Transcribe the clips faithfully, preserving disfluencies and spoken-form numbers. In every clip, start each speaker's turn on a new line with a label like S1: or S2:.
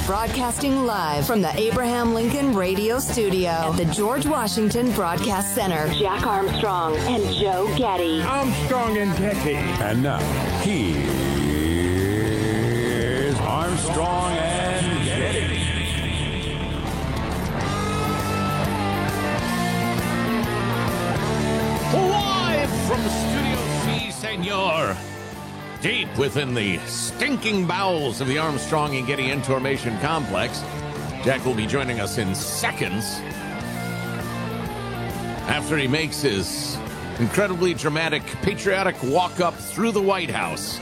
S1: Broadcasting live from the Abraham Lincoln Radio Studio at the George Washington Broadcast Center. Jack Armstrong and Joe Getty.
S2: Armstrong and Getty.
S3: And now, here's Armstrong and Getty.
S4: Live from Studio C, Senor. Deep within the stinking bowels of the Armstrong and Getty Information Complex. Jack will be joining us in seconds after he makes his incredibly dramatic, patriotic walk up through the White House.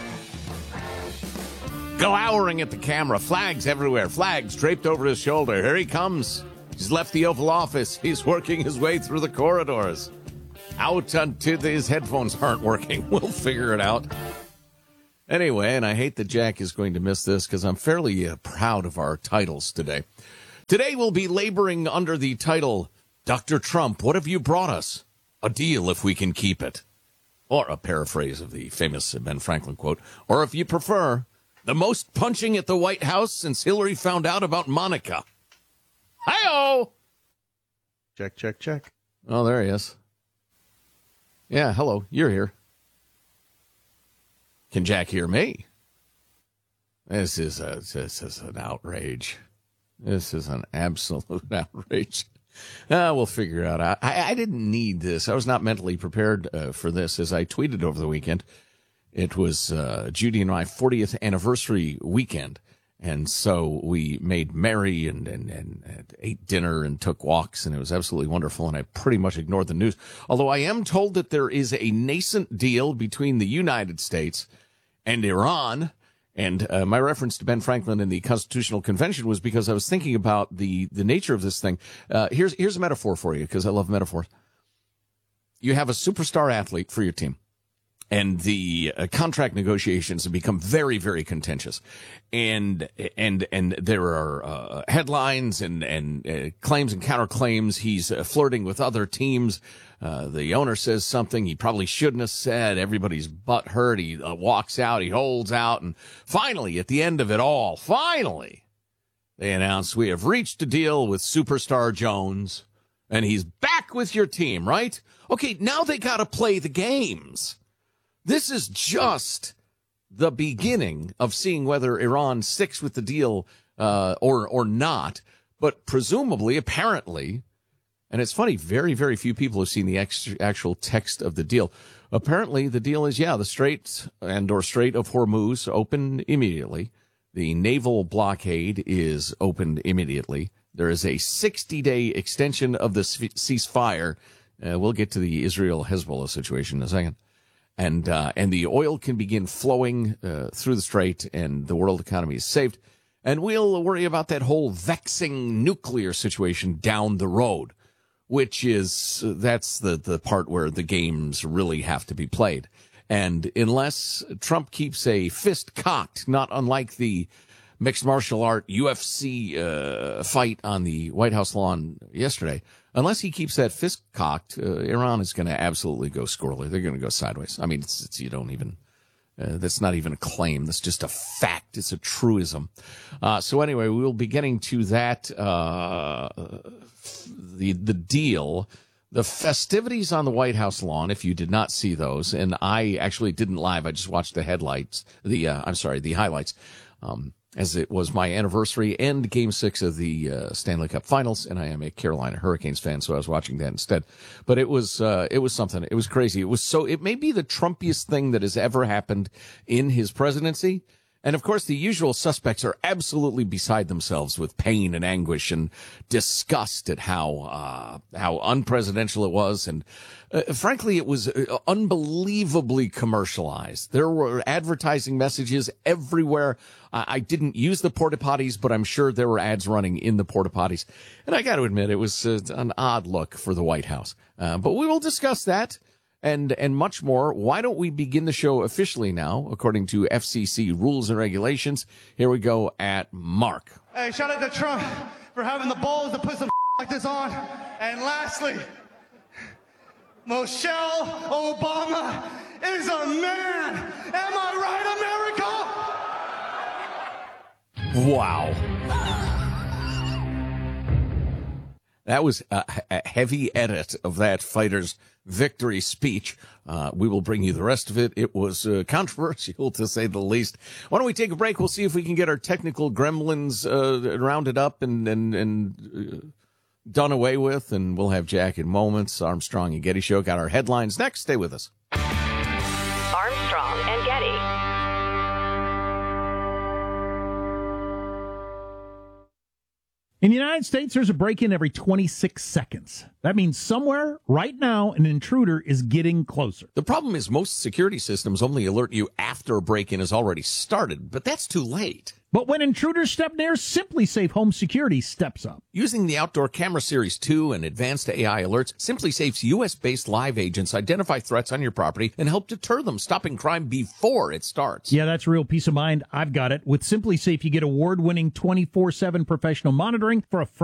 S4: Glowering at the camera, flags everywhere, flags draped over his shoulder. Here he comes. He's left the Oval Office. He's working his way through the corridors. Out until his headphones aren't working. We'll figure it out. Anyway, and I hate that Jack is going to miss this because I'm fairly uh, proud of our titles today. Today we'll be laboring under the title, Doctor Trump, what have you brought us? A deal if we can keep it. Or a paraphrase of the famous Ben Franklin quote. Or if you prefer, the most punching at the White House since Hillary found out about Monica. Hi-oh!
S5: Check, check, check.
S4: Oh, there he is. Yeah, hello, you're here. Can Jack hear me? This is a this is an outrage. This is an absolute outrage. Uh, we'll figure it out. I, I didn't need this. I was not mentally prepared uh, for this. As I tweeted over the weekend, it was uh, Judy and my fortieth anniversary weekend. And so we made merry and, and, and ate dinner and took walks, and it was absolutely wonderful. And I pretty much ignored the news. Although I am told that there is a nascent deal between the United States and Iran. And uh, my reference to Ben Franklin in the Constitutional Convention was because I was thinking about the, the nature of this thing. Uh, here's, here's a metaphor for you, because I love metaphors. You have a superstar athlete for your team, and the uh, contract negotiations have become very, very contentious. And, and, and there are, uh, headlines and, and, uh, claims and counterclaims. He's uh, flirting with other teams. Uh, the owner says something he probably shouldn't have said. Everybody's butt hurt. He uh, walks out. He holds out. And finally, at the end of it all, finally, they announce we have reached a deal with Superstar Jones, and he's back with your team, right? Okay, now they got to play the games. This is just the beginning of seeing whether Iran sticks with the deal uh, or or not. But presumably, apparently, and it's funny, very, very few people have seen the ex- actual text of the deal. Apparently, the deal is, yeah, the Strait and or Strait of Hormuz open immediately. The naval blockade is opened immediately. There is a sixty-day extension of the ceasefire. Uh, we'll get to the Israel-Hezbollah situation in a second. And uh, and the oil can begin flowing uh, through the strait, and the world economy is saved. And we'll worry about that whole vexing nuclear situation down the road, which is, uh, that's the, the part where the games really have to be played. And unless Trump keeps a fist cocked, not unlike the mixed martial art U F C uh, fight on the White House lawn yesterday, unless he keeps that fist cocked, uh, Iran is going to absolutely go squirrely. They're going to go sideways. I mean, it's, it's you don't even, uh, that's not even a claim. That's just a fact. It's a truism. Uh, so anyway, we will be getting to that, uh, the, the deal, the festivities on the White House lawn, if you did not see those, and I actually didn't live. I just watched the headlights, the, uh, I'm sorry, the highlights. Um, as it was my anniversary and Game six of the uh, Stanley Cup Finals, and I am a Carolina Hurricanes fan, so I was watching that instead. But it was uh, it was something. It was crazy. It was so. It may be the Trumpiest thing that has ever happened in his presidency. And, of course, the usual suspects are absolutely beside themselves with pain and anguish and disgust at how uh, how unpresidential it was. And, uh, frankly, it was uh, unbelievably commercialized. There were advertising messages everywhere. I, I didn't use the porta potties, but I'm sure there were ads running in the porta potties. And I got to admit, it was uh, an odd look for the White House. Uh, but we will discuss that. And and much more. Why don't we begin the show officially now, according to F C C rules and regulations? Here we go at Mark.
S6: Hey, shout out to Trump for having the balls to put some like this on. And lastly, Michelle Obama is a man. Am I right, America?
S4: Wow. That was a, a heavy edit of that fighter's victory speech. Uh, we will bring you the rest of it. It was uh, controversial, to say the least. Why don't we take a break? We'll see if we can get our technical gremlins uh, rounded up and and, and uh, done away with, and we'll have Jack in moments. Armstrong and Getty Show. Got our headlines next. Stay with us.
S1: Armstrong and Getty.
S2: In the United States, there's a break-in every twenty-six seconds. That means somewhere, right now, an intruder is getting closer.
S4: The problem is most security systems only alert you after a break-in has already started, but that's too late.
S2: But when intruders step near, SimpliSafe Home Security steps up.
S4: Using the Outdoor Camera Series two and advanced A I alerts, SimpliSafe's U S-based live agents identify threats on your property and help deter them, stopping crime before it starts.
S2: Yeah, that's real peace of mind. I've got it. With SimpliSafe, you get award-winning twenty-four seven professional monitoring for a